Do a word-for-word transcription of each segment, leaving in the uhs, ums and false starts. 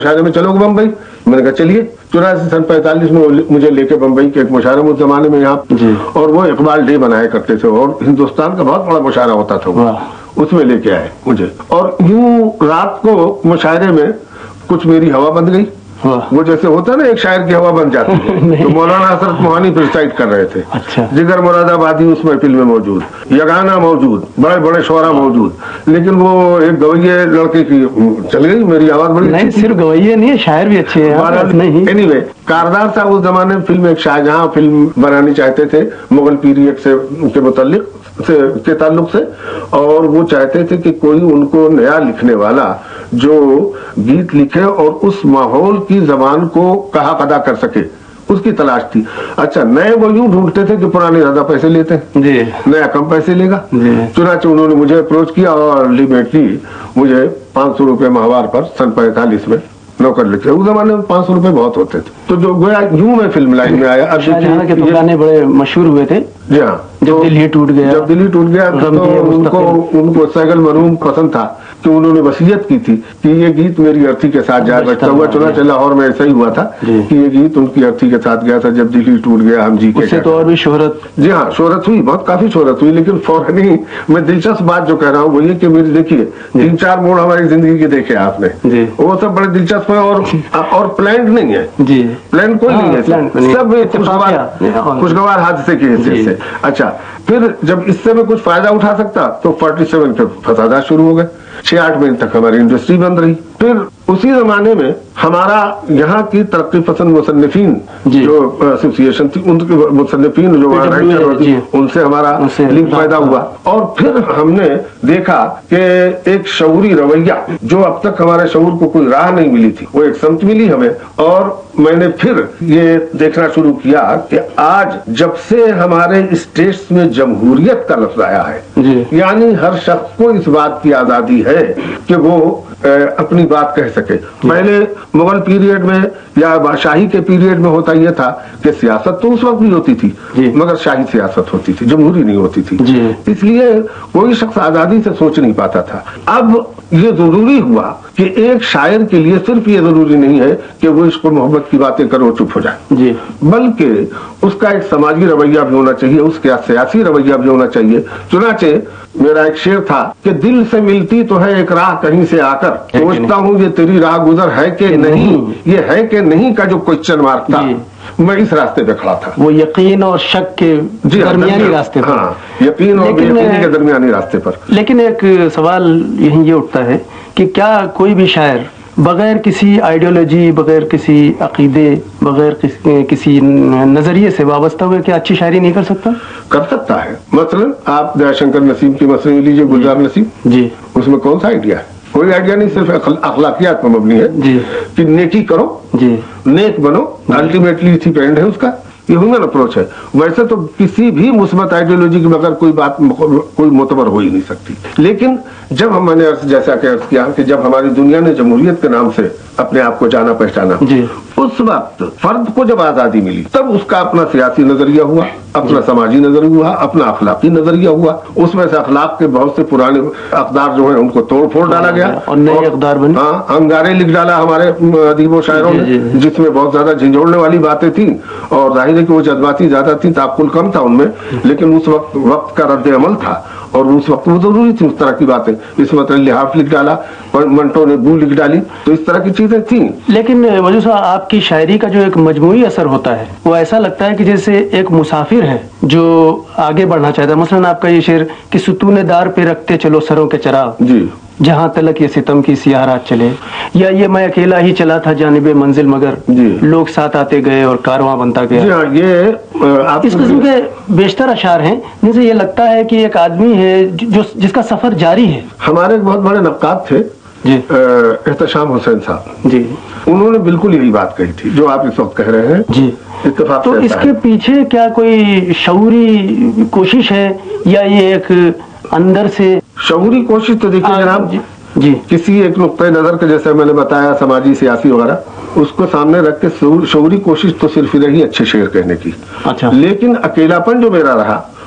मुशायरे में चलोगे बम्बई? मैंने कहा चलिए। चौरासी सन पैंतालीस में मुझे लेके बम्बई के एक मुशायरे में उस जमाने में यहाँ, और वो इकबाल डे बनाया करते थे और हिंदुस्तान का बहुत बड़ा मुशायरा होता था वो, उसमें लेके आए मुझे। और यूं रात को मुशायरे में कुछ मेरी हवा बन गई, वो जैसे होता है ना एक शायर की हवा बन जाती है, तो मौलाना हसरत मोहानी प्रिसाइड कर रहे थे। अच्छा। जिगर मुरादाबादी उस महफिल में मौजूद, यगाना मौजूद, बड़े बड़े शोरा मौजूद, लेकिन वो एक गवैये लड़के की चल गई, मेरी आवाज बड़ी नहीं, सिर्फ गवैये नहीं है, शायर भी अच्छे हैं। एनीवे, कारदार साहब उस जमाने में फिल्म एक शाहजहां फिल्म बनानी चाहते थे मुगल पीरियड से के मुताल्लिक से के ताल्लुक से, और वो चाहते थे कि कोई उनको नया लिखने वाला जो गीत लिखे और उस माहौल की जबान को कहा अदा कर सके, उसकी तलाश थी। अच्छा, नए वो यूं ढूंढते थे कि पुराने ज्यादा पैसे लेते हैं जी, नया कम पैसे लेगा। चुनाचे उन्होंने मुझे अप्रोच किया और अल्टीमेटली मुझे पांच सौ रुपए माहवार पर सन पैंतालीस में नौकर लिखे। उस जमाने में पांच सौ रुपए बहुत होते थे, तो जो गोया यूं मैं फिल्म लाइन में आया। अब के तो गाने बड़े मशहूर हुए थे जी हाँ, जब दिल ही टूट गया। जब दिल ही टूट गया तो उनको उनको सैगल मरूम पसंद था कि उन्होंने वसीयत की थी कि ये गीत मेरी अर्थी के साथ जा बजता हुआ चला चला, और मैं ऐसा ही हुआ था कि ये गीत उनकी अर्थी के साथ गया था, जब दिल ही टूट गया हम जी के। उससे तो और भी शोहरत, जी हाँ, शोहरत हुई, बहुत काफी शोहरत हुई, लेकिन फौरन ही मैं दिलचस्प बात जो कह रहा हूँ वो ये कि मेरी देखिए तीन चार मोड़ हमारी जिंदगी के देखे आपने, वो सब बड़े दिलचस्प है और और प्लान नहीं है जी, प्लान कोई नहीं है, सब खुशगवार खुशगवार हादसे की हैसियत से। अच्छा, फिर जब इससे मैं कुछ फायदा उठा सकता तो फोर्टी सेवन के फसादात शुरू हो गए। छह आठ महीने तक हमारी इंडस्ट्री बंद रही। फिर उसी जमाने में हमारा यहाँ की तरक्की पसंद मुसन्निफीन जो एसोसिएशन थी, उनके मुसन्निफीन जो राइटर उनसे हमारा लिंक पैदा हुआ, और फिर हमने देखा कि एक शऊरी रवैया जो अब तक हमारे शऊर को कोई राह नहीं मिली थी, वो एक समत मिली हमें। और मैंने फिर ये देखना शुरू किया कि आज जब से हमारे स्टेट्स में जमहूरियत का लफ्ज आया है, यानी हर शख्स को इस बात की आजादी है कि वो अपनी बात कह सके। पहले मुगल पीरियड में या शाही के पीरियड में होता यह था कि सियासत तो उस वक्त भी होती थी मगर शाही सियासत होती थी, जमहूरी नहीं होती थी, इसलिए कोई शख्स आजादी से सोच नहीं पाता था। अब ये जरूरी हुआ कि एक शायर के लिए सिर्फ ये जरूरी नहीं है कि वो इसको मोहब्बत की बातें करो चुप हो जाए जी, बल्कि उसका एक समाजी रवैया भी होना चाहिए, उसका सियासी रवैया भी होना चाहिए। चुनाचे मेरा एक शेर था कि दिल से मिलती तो है एक राह कहीं से आकर, सोचता हूँ ये तेरी राह गुजर है कि नहीं, ये है कि नहीं का जो क्वेश्चन मार्क था, मैं इस रास्ते पे खड़ा था, वो यकीन और शक के दरमियानी रास्ते पर। हाँ, यकीन और बेयकीनी के दरमियानी रास्ते पर। लेकिन एक सवाल यही ये उठता है कि क्या कोई भी शायर बगैर किसी आइडियोलॉजी, बगैर किसी अकीदे, बगैर किसी, किसी नजरिए से वाबस्ता हुए क्या अच्छी शायरी नहीं कर सकता? कर सकता है। मसलन आप जयशंकर नसीम की मसले लीजिए, गुलजार नसीम जी, उसमें कौन सा आइडिया है? कोई आइडिया नहीं, सिर्फ अखलाकियात पर मबनी है जी, कि नेकी करो जी, नेक बनो, अल्टीमेटली इसी पे एंड है उसका। ये ह्यूमन अप्रोच है। वैसे तो किसी भी मुस्बत आइडियोलॉजी के बगैर कोई बात कोई मोतबर हो ही नहीं सकती। लेकिन जब हम मैंने जैसा कि अर्ज किया कि जब हमारी दुनिया ने जमहूरियत के नाम से अपने आप को जाना पहचाना, उस वक्त फर्द को जब आजादी मिली तब उसका अपना सियासी नजरिया हुआ, अपना समाजी नजरिया हुआ, अपना अखलाकी नजरिया हुआ। उसमें से अखलाक के बहुत से पुराने अकदार जो है उनको तोड़ फोड़ डाला गया और नए अकदार बने। हाँ, अंगारे लिख डाला हमारे अदीबों शायरों ने, जिसमें बहुत ज्यादा झंझोड़ने वाली बातें थी और जाहिर है कि वो जज्बाती ज्यादा थी, ताकुल कम था उनमें, लेकिन उस वक्त वक्त का रद्द अमल था और उस वक्त वो जरूरी थी उस तरह की बातें। इसमत लिहाफ लिख डाला, मंटो ने बू लिख डाली, तो इस तरह की चीजें थी। लेकिन वजह साहब आपकी शायरी का जो एक मजमूई असर होता है वो ऐसा लगता है कि जैसे एक मुसाफिर है जो आगे बढ़ना चाहता है। मसलन आपका ये शेर कि सुतूने दार पे रखते चलो सरों के चराग जी, जहां तलक ये सितम की सियारात चले, या ये मैं अकेला ही चला था जानिबे मंजिल मगर लोग साथ आते गए और कारवां बनता गया। जी हाँ, ये आप इस किस्म के बेशतर अशार हैं जिनसे ये लगता है कि एक आदमी है जो जिसका सफर जारी है। हमारे एक बहुत बड़े नक्काद थे जी, एहतशाम हुसैन साहब जी, उन्होंने बिल्कुल यही बात कही थी जो आप इस वक्त कह रहे हैं जी। इत्तेफाक तो इसके पीछे क्या कोई शऊरी कोशिश है या ये एक अंदर से शऊरी कोशिश? तो देखिए जनाब जी, जी, किसी एक नुक्ते नजर के जैसे मैंने बताया समाजी सियासी वगैरह, उसको सामने रख के शऊरी कोशिश तो सिर्फ रही अच्छे शेर कहने की। अच्छा, लेकिन अकेलापन जो मेरा रहा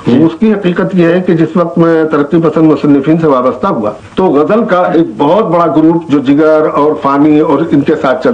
اس کی حقیقت یہ ہے کہ جس وقت میں ترقی پسند مصنفین سے وابستہ ہوا تو غزل کا ایک بہت بڑا گروپ جو جگر اور فانی اور ان کے ساتھ چلتا